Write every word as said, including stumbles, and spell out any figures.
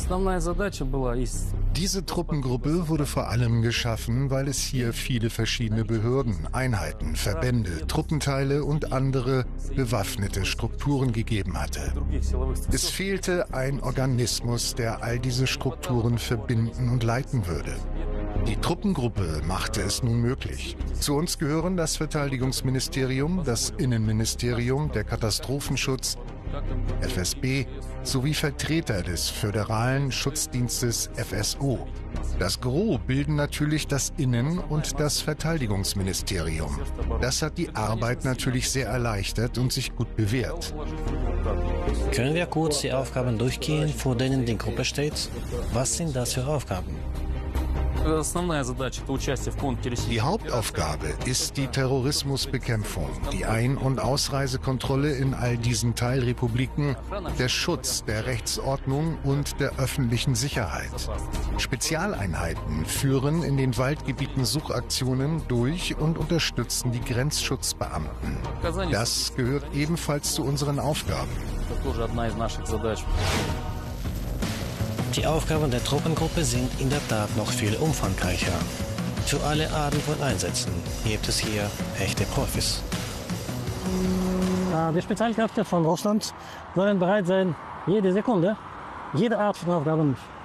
Diese Truppengruppe wurde vor allem geschaffen, weil es hier viele verschiedene Behörden, Einheiten, Verbände, Truppenteile und andere bewaffnete Strukturen gegeben hatte. Es fehlte ein Organismus, der all diese Strukturen verbinden und leiten würde. Die Truppengruppe machte es nun möglich. Zu uns gehören das Verteidigungsministerium, das Innenministerium, der Katastrophenschutz, F S B sowie Vertreter des föderalen Schutzdienstes F S O. Das Gros bilden natürlich das Innen- und das Verteidigungsministerium. Das hat die Arbeit natürlich sehr erleichtert und sich gut bewährt. Können wir kurz die Aufgaben durchgehen, vor denen die Gruppe steht? Was sind das für Aufgaben? Die Hauptaufgabe ist die Terrorismusbekämpfung, die Ein- und Ausreisekontrolle in all diesen Teilrepubliken, der Schutz der Rechtsordnung und der öffentlichen Sicherheit. Spezialeinheiten führen in den Waldgebieten Suchaktionen durch und unterstützen die Grenzschutzbeamten. Das gehört ebenfalls zu unseren Aufgaben. Die Aufgaben der Truppengruppe sind in der Tat noch viel umfangreicher. Für alle Arten von Einsätzen gibt es hier echte Profis. Die Spezialkräfte von Russland sollen bereit sein, jede Sekunde, jede Art von Aufgaben